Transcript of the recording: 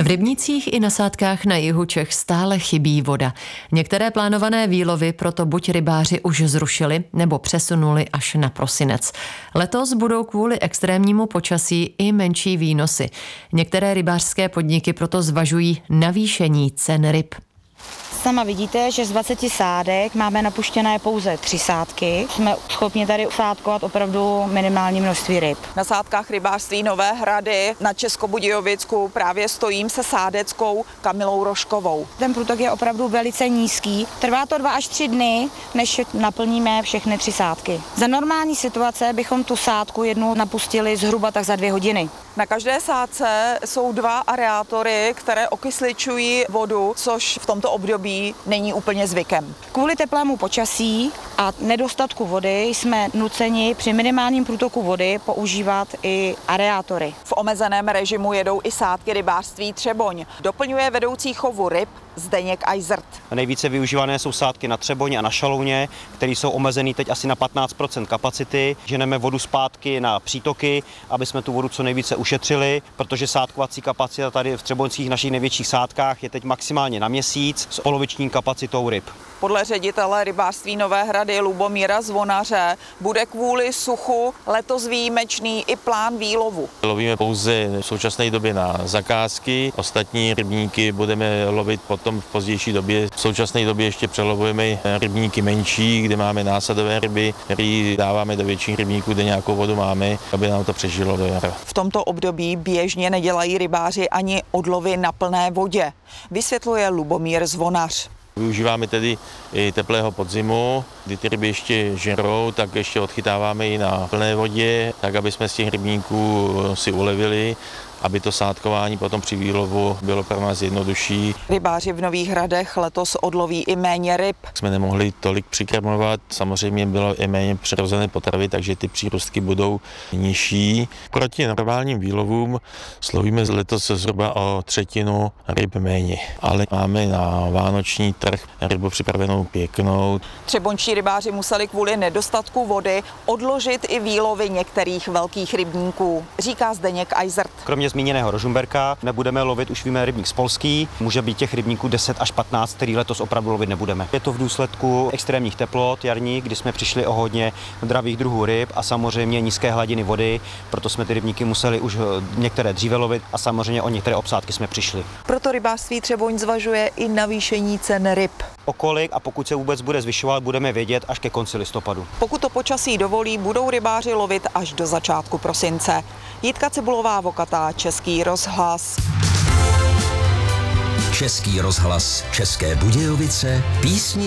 V rybnících i na sádkách na jihu Čech stále chybí voda. Některé plánované výlovy proto buď rybáři už zrušili, nebo přesunuli až na prosinec. Letos budou kvůli extrémnímu počasí i menší výnosy. Některé rybářské podniky proto zvažují navýšení cen ryb. Sama vidíte, že z 20 sádek máme napuštěné pouze 3 sádky. Jsme schopni tady sádkovat opravdu minimální množství ryb. Na sádkách rybářství Nové Hrady na Českobudějovicku právě stojím se sádeckou Kamilou Rožkovou. Ten průtok je opravdu velice nízký. Trvá to 2 až 3 dny, než naplníme všechny 3 sádky. Za normální situace bychom tu sádku jednu napustili zhruba tak za 2 hodiny. Na každé sádce jsou 2 aerátory, které okysličují vodu, což v tomto období není úplně zvykem. Kvůli teplému počasí a nedostatku vody jsme nuceni při minimálním průtoku vody používat i aerátory. V omezeném režimu jedou i sádky rybářství Třeboň. Doplňuje vedoucí chovu ryb Zdeněk Eisert. Nejvíce využívané jsou sádky na Třeboň a na Šalouně, které jsou omezený teď asi na 15% kapacity. Ženeme vodu zpátky na přítoky, aby jsme tu vodu co nejvíce ušetřili, protože sádkovací kapacita tady v třeboňských našich největších sádkách je teď maximálně na měsíc s poloviční kapacitou ryb. Podle ředitele rybářství Nové Hrady Lubomíra Zvonaře bude kvůli suchu letos výjimečný i plán výlovu. Lovíme pouze v současné době na zakázky, ostatní rybníky budeme lovit potom v pozdější době. V současné době ještě přelovujeme rybníky menší, kde máme násadové ryby, které dáváme do větších rybníků, kde nějakou vodu máme, aby nám to přežilo do jara. V tomto období běžně nedělají rybáři ani odlovy na plné vodě, vysvětluje Lubomír Zvonař. Využíváme tedy i teplého podzimu, kdy ty ryby ještě žerou, tak ještě odchytáváme i na plné vodě, tak aby jsme z těch rybníků si ulevili, aby to sádkování potom při výlovu bylo pro nás jednodušší. Rybáři v Nových Hradech letos odloví i méně ryb. Jsme nemohli tolik přikrmovat, samozřejmě bylo i méně přirozené potravy, takže ty přírůstky budou nižší. Proti normálním výlovům slovíme letos zhruba o 1/3 ryb méně, ale máme na vánoční trh rybu připravenou pěknou. Třeboňští rybáři museli kvůli nedostatku vody odložit i výlovy některých velkých rybníků, říká Zdeněk Eisert. Kromě zmíněného Rožumberka nebudeme lovit už víme rybník spolský. Může být těch rybníků 10 až 15, který letos opravdu lovit nebudeme. Je to v důsledku extrémních teplot jarní, kdy jsme přišli o hodně dravých druhů ryb a samozřejmě nízké hladiny vody, proto jsme ty rybníky museli už některé dříve lovit a samozřejmě o některé obsádky jsme přišli. Proto rybářství Třeboň zvažuje i navýšení cen ryb. O kolik a pokud se vůbec bude zvyšovat, budeme vědět až ke konci listopadu. Pokud to počasí dovolí, budou rybáři lovit až do začátku prosince. Jitka Cibulová, Vokatá, Český rozhlas. Český rozhlas České Budějovice, písni